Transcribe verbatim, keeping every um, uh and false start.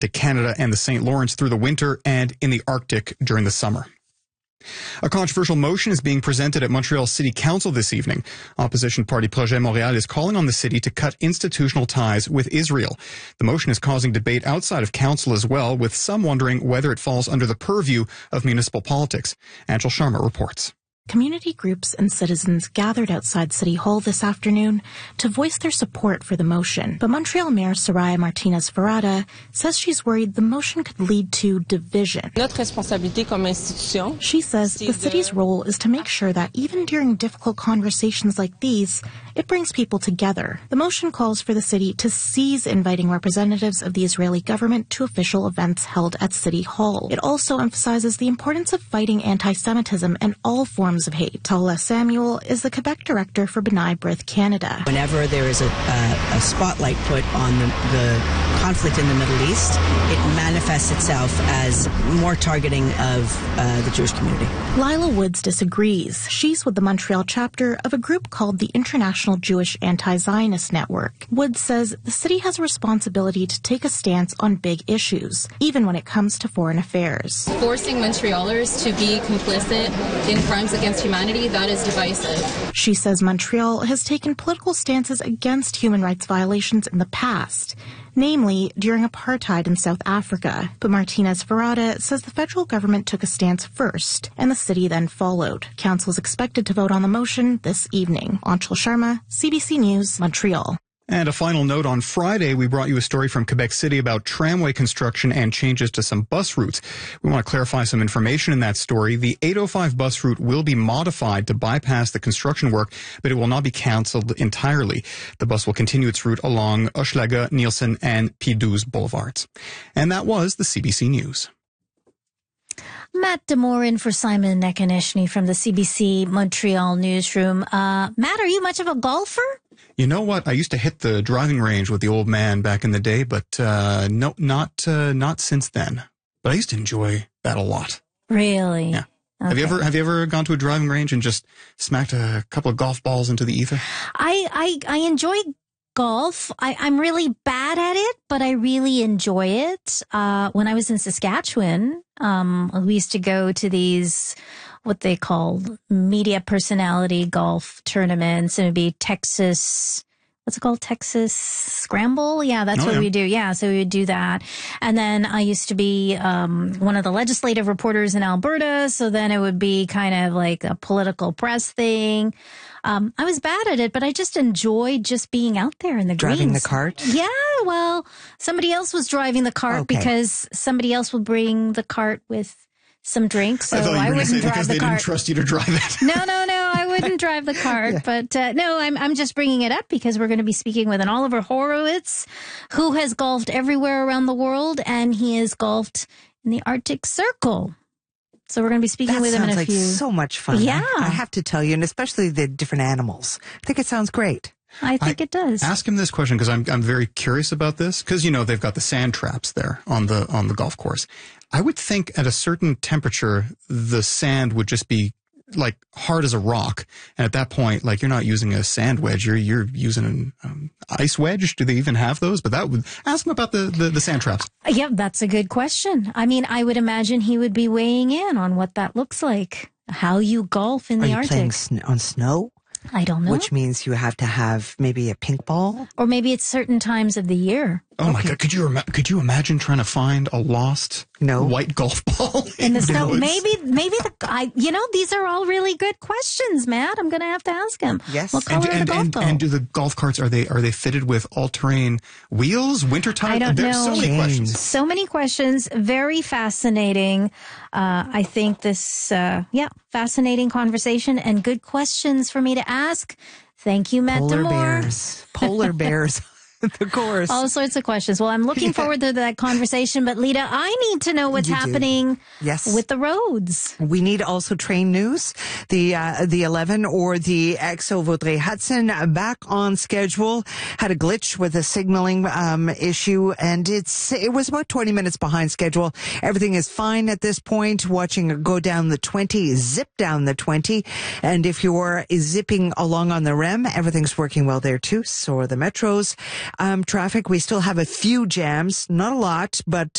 to Canada and the Saint Lawrence through the winter and in the Arctic during the summer. A controversial motion is being presented at Montreal City Council this evening. Opposition party Projet Montréal is calling on the city to cut institutional ties with Israel. The motion is causing debate outside of council as well, with some wondering whether it falls under the purview of municipal politics. Angel Sharma reports. Community groups and citizens gathered outside City Hall this afternoon to voice their support for the motion. But Montreal Mayor Soraya Martinez-Ferrada says she's worried the motion could lead to division. Notre responsabilité comme institution. She says the city's role is to make sure that even during difficult conversations like these, it brings people together. The motion calls for the city to cease inviting representatives of the Israeli government to official events held at City Hall. It also emphasizes the importance of fighting anti-Semitism and all forms of hate. Taula Samuel is the Quebec director for B'nai B'rith Canada. Whenever there is a, a, a spotlight put on the, the conflict in the Middle East, it manifests itself as more targeting of uh, the Jewish community. Lila Woods disagrees. She's with the Montreal chapter of a group called the International Jewish Anti-Zionist Network. Woods says the city has a responsibility to take a stance on big issues, even when it comes to foreign affairs. Forcing Montrealers to be complicit in crimes against humanity, that is divisive. She says Montreal has taken political stances against human rights violations in the past, namely during apartheid in South Africa. But Martinez-Ferrada says the federal government took a stance first, and the city then followed. Council is expected to vote on the motion this evening. Anshul Sharma, C B C News, Montreal. And a final note, on Friday, we brought you a story from Quebec City about tramway construction and changes to some bus routes. We want to clarify some information in that story. The eight oh five bus route will be modified to bypass the construction work, but it will not be cancelled entirely. The bus will continue its route along Hochelaga, Nielsen, and P twelve boulevards. And that was the C B C News. Matt Demore in for Simon Nekanishny from the C B C Montreal newsroom. Uh, Matt, are you much of a golfer? You know what? I used to hit the driving range with the old man back in the day, but uh, no, not uh, not since then. But I used to enjoy that a lot. Really? Yeah. Okay. Have you ever have you ever gone to a driving range and just smacked a couple of golf balls into the ether? I I, I enjoy golf. I, I'm really bad at it, but I really enjoy it. Uh, when I was in Saskatchewan, um, we used to go to these, what they call media personality golf tournaments. And it'd be Texas, what's it called? Texas Scramble? Yeah, that's oh, what yeah. we do. Yeah, so we would do that. And then I used to be um, one of the legislative reporters in Alberta. So then it would be kind of like a political press thing. Um, I was bad at it, but I just enjoyed just being out there in the Driving greens. the cart? Yeah, well, somebody else was driving the cart Okay. because somebody else would bring the cart with some drinks. So I thought you I were going to wouldn't say drive because the they cart. didn't trust you to drive it. No, no, no, I wouldn't drive the cart. Yeah. But uh, no, I'm I'm just bringing it up because we're going to be speaking with an Oliver Horowitz who has golfed everywhere around the world, and he has golfed in the Arctic Circle. So we're going to be speaking That with him in sounds a like few. so much fun. Yeah. I, I have to tell you, and especially the different animals. I think it sounds great. I think I- it does. Ask him this question because I'm I'm very curious about this because you know they've got the sand traps there on the on the golf course. I would think at a certain temperature the sand would just be like hard as a rock, and at that point, like you're not using a sand wedge, you're you're using an um, ice wedge. Do they even have those? But that would ask him about the the, the sand traps. Yeah, that's a good question. I mean, I would imagine he would be weighing in on what that looks like, how you golf in Are the you Arctic. playing sn- on snow? I don't know. Which means you have to have maybe a pink ball? Or maybe it's certain times of the year. Oh my God! Could you ima- could you imagine trying to find a lost No. white golf ball In the snow, woods? maybe, maybe the, I, you know, these are all really good questions, Matt. I'm going to have to ask him. Yes. What And, color are and, the golf and, balls? and do the golf carts are they are they fitted with all-terrain wheels, winter tires? I don't There's know. so many questions. James. So many questions. Very fascinating. Uh, I think this, uh, yeah, fascinating conversation and good questions for me to ask. Thank you, Matt Polar Demore. bears. Polar bears. The course. All sorts of questions. Well, I'm looking Yeah. forward to that conversation. But Lita, I need to know what's You do. happening Yes. with the roads. We need also train news. The uh, the eleven or the X O Vaudreuil Hudson back on schedule. Had a glitch with a signaling um, issue, and it's it was about twenty minutes behind schedule. Everything is fine at this point. Watching it go down the twenty, zip down the twenty, and if you're zipping along on the R E M, everything's working well there too. So are the metros. Um, traffic. We still have a few jams, not a lot, but